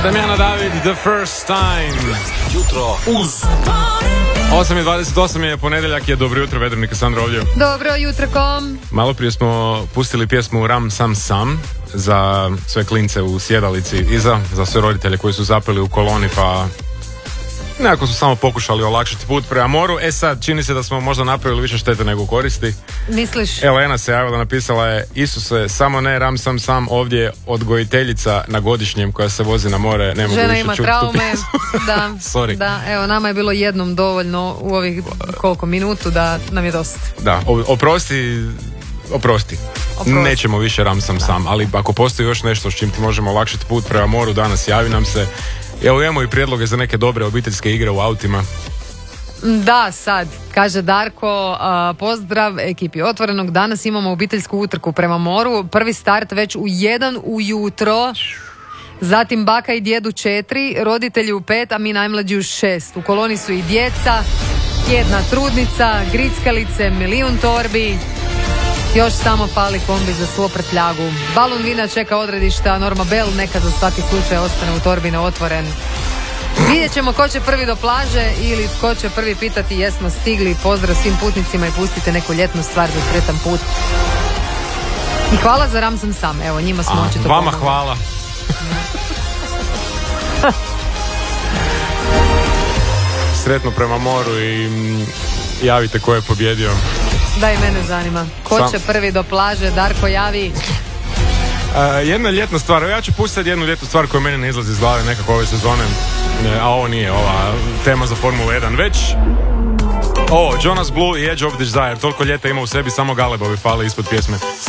Damjana David, The First Time. Jutro uz 8.28 je ponedjeljak, je dobro jutro, Vedrnik i Sandra ovdje. Dobro jutro, kom. Malo prije smo pustili pjesmu Ram Sam Sam za sve klince u sjedalici iza, za sve roditelje koji su zapeli u koloni pa nekako su samo pokušali olakšati put prema moru. Sad, čini se da smo možda napravili više štete nego koristi. Misliš? Elena se javila, napisala je: Isuse, samo ne Ram Sam Sam, ovdje odgojiteljica na godišnjem koja se vozi na more, ne mogu žena više ima čuti traume. Da, sorry. Da, evo, nama je bilo jednom dovoljno u ovih koliko minutu da nam je dosta. Da, oprosti. Nećemo više Ram Sam Sam, ali ako postoji još nešto s čim ti možemo olakšati put prema moru danas, javi nam se. Evo, imamo i prijedloge za neke dobre obiteljske igre u autima. Da, sad, kaže Darko, pozdrav ekipi Otvorenog, danas imamo obiteljsku utrku prema moru, prvi start već u 1 ujutro, zatim baka i djedu 4, roditelji u 5, a mi najmlađi u 6. U koloni su i djeca, jedna trudnica, grickalice, milijun torbi, još samo fali kombi za svo prtljagu. Balon vina čeka odredišta, Norma Bell neka za svaki slučaj ostane u torbi neotvoren. Vidjet ćemo ko će prvi do plaže ili ko će prvi pitati jesmo stigli. Pozdrav svim putnicima i pustite neku ljetnu stvar za sretan put. I hvala za Ram Sam Sam, evo njima smo očito vama pomogli. hvala. Sretno prema moru i javite ko je pobjedio. Da, i mene zanima. Ko će prvi do plaže? Darko, javi. Jedna ljetna stvar, ja ću pustiti jednu ljetnu stvar koja meni ne izlazi iz glave nekako ove sezone, a ovo nije ova tema za Formulu 1 već. Jonas Blue i Edge of Desire, toliko ljeta ima u sebi, samo galebovi fale ispod pjesme.